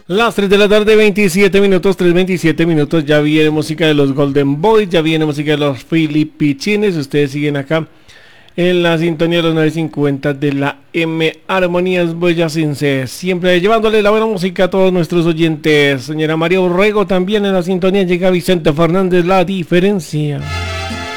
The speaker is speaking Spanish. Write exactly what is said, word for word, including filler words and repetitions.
Las tres de la tarde, veintisiete minutos, tres veintisiete minutos. Ya viene música de los Golden Boys, ya viene música de los Filipichines. Ustedes siguen acá en la sintonía de los nueve cincuenta de la M. Armonías Boyacense, siempre llevándole la buena música a todos nuestros oyentes. Señora María Borrego también en la sintonía. Llega Vicente Fernández, La Diferencia.